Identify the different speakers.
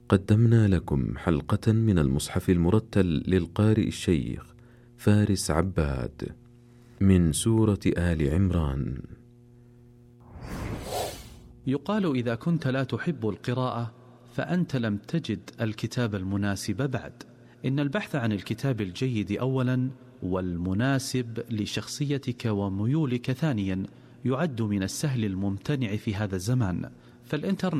Speaker 1: قدمنا لكم حلقة من المصحف المرتل للقارئ الشيخ فارس عباد من سورة آل عمران.
Speaker 2: يقال إذا كنت لا تحب القراءة فأنت لم تجد الكتاب المناسب بعد. إن البحث عن الكتاب الجيد أولا والمناسب لشخصيتك وميولك ثانيا يعد من السهل الممتنع في هذا الزمان، فالإنترنت